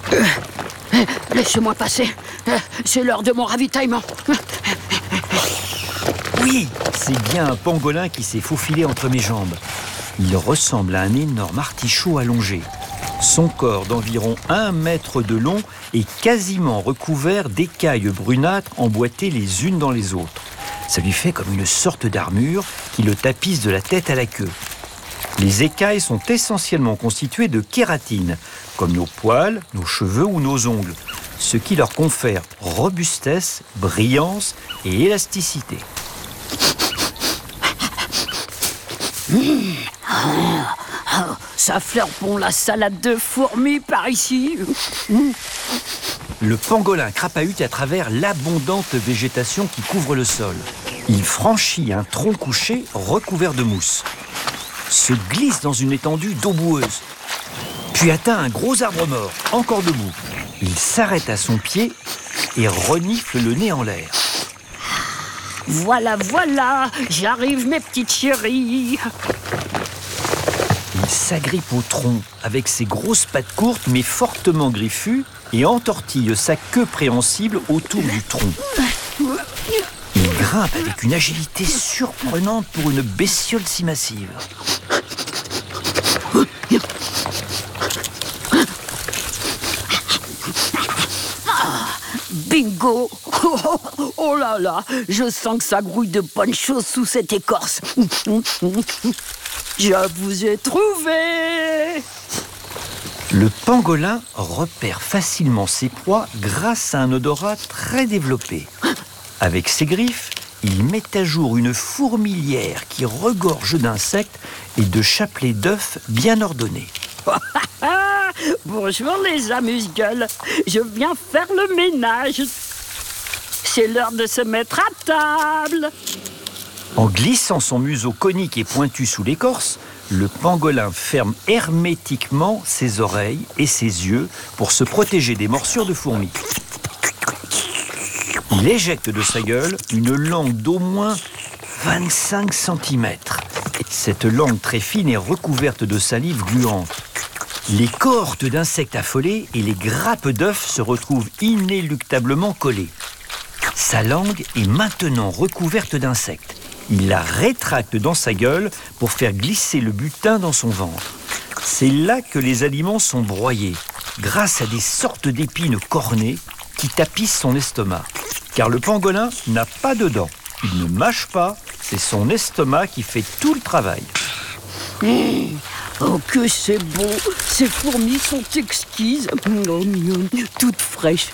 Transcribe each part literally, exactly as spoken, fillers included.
Euh, Laissez-moi passer. Euh, C'est l'heure de mon ravitaillement. Oui, c'est bien un pangolin qui s'est faufilé entre mes jambes. Il ressemble à un énorme artichaut allongé. Son corps d'environ un mètre de long est quasiment recouvert d'écailles brunâtres emboîtées les unes dans les autres. Ça lui fait comme une sorte d'armure qui le tapisse de la tête à la queue. Les écailles sont essentiellement constituées de kératine, comme nos poils, nos cheveux ou nos ongles, ce qui leur confère robustesse, brillance et élasticité. Mmh. Oh, ça fleure bon la salade de fourmis par ici. Mmh. Le pangolin crapahute à travers l'abondante végétation qui couvre le sol. Il franchit un tronc couché recouvert de mousse, se glisse dans une étendue d'eau boueuse, puis atteint un gros arbre mort, encore debout. Il s'arrête à son pied et renifle le nez en l'air. Voilà, voilà, j'arrive mes petites chéries. Il s'agrippe au tronc avec ses grosses pattes courtes mais fortement griffues et entortille sa queue préhensible autour du tronc. Il grimpe avec une agilité surprenante pour une bestiole si massive. Bingo! Oh, oh, oh là là, je sens que ça grouille de bonnes choses sous cette écorce. Je vous ai trouvé! Le pangolin repère facilement ses proies grâce à un odorat très développé. Avec ses griffes, il met à jour une fourmilière qui regorge d'insectes et de chapelets d'œufs bien ordonnés. Bonjour les amuse-gueules, je viens faire le ménage. C'est l'heure de se mettre à table. En glissant son museau conique et pointu sous l'écorce, le pangolin ferme hermétiquement ses oreilles et ses yeux pour se protéger des morsures de fourmis. Il éjecte de sa gueule une langue d'au moins vingt-cinq centimètres. Cette langue très fine est recouverte de salive gluante. Les cohortes d'insectes affolés et les grappes d'œufs se retrouvent inéluctablement collées. Sa langue est maintenant recouverte d'insectes. Il la rétracte dans sa gueule pour faire glisser le butin dans son ventre. C'est là que les aliments sont broyés, grâce à des sortes d'épines cornées qui tapissent son estomac. Car le pangolin n'a pas de dents. Il ne mâche pas, c'est son estomac qui fait tout le travail. Mmh. Oh, que c'est beau! Ces fourmis sont exquises, oh, toutes fraîches.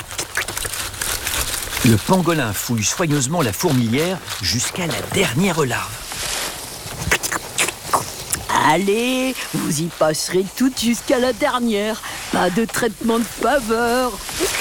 Le pangolin fouille soigneusement la fourmilière jusqu'à la dernière larve. Allez, vous y passerez toutes jusqu'à la dernière. Pas de traitement de faveur.